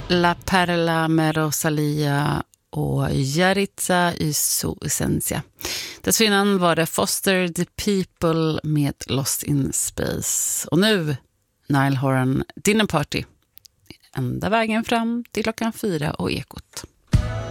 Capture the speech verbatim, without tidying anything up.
La Perla med Rosalia och Yaritza i Su Essentia. Dessförinnan var det Foster the People med Lost in Space. Och nu Niall Horan Dinner Party. Ända vägen fram till klockan fyra och Ekot.